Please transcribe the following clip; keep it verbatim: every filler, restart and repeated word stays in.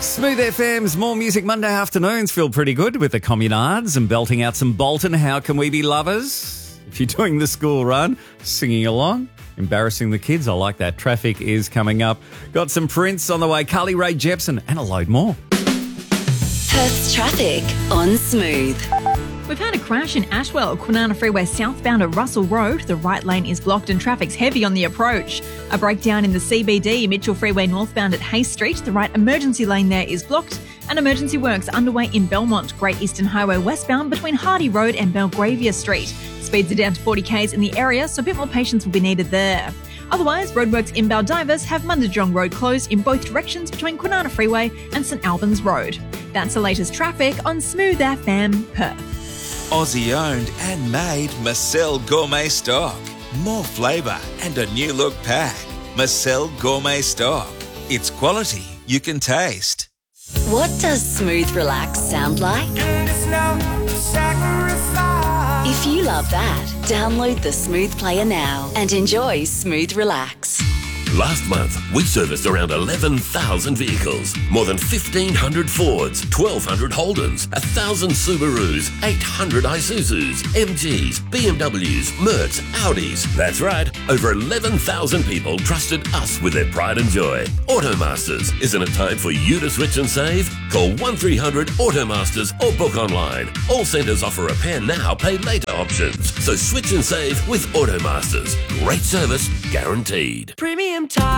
Smooth F M's More Music Monday afternoons feel pretty good with the communards and belting out some Bolton. How can we be lovers? If you're doing the school run, singing along, embarrassing the kids, I like that. Traffic is coming up. Got some Prince on the way, Carly Rae Jepsen, and a load more. Perth's traffic on Smooth. We've had a crash in Ashwell, Kwinana Freeway southbound at Russell Road. The right lane is blocked and traffic's heavy on the approach. A breakdown in the C B D, Mitchell Freeway northbound at Hayes Street. The right emergency lane there is blocked. And emergency works underway in Belmont, Great Eastern Highway westbound between Hardy Road and Belgravia Street. Speeds are down to forty k's in the area, so a bit more patience will be needed there. Otherwise, roadworks in Baldivers have Mundajong Road closed in both directions between Kwinana Freeway and St Albans Road. That's the latest traffic on Smooth F M Perth. Aussie owned and made Marcel Gourmet Stock. More flavour and a new look pack. Marcel Gourmet Stock. It's quality you can taste. What does Smooth Relax sound like? If you love that, download the Smooth Player now and enjoy Smooth Relax. Last month, we serviced around eleven thousand vehicles, more than fifteen hundred Fords, twelve hundred Holdens, one thousand Subarus, eight hundred Isuzus, M Gs, B M Ws, Mercs, Audis. That's right, over eleven thousand people trusted us with their pride and joy. Automasters, isn't it time for you to switch and save? Call one three hundred Automasters or book online. All centres offer repair now, pay later options. So switch and save with Automasters. Great service, guaranteed. Premium time.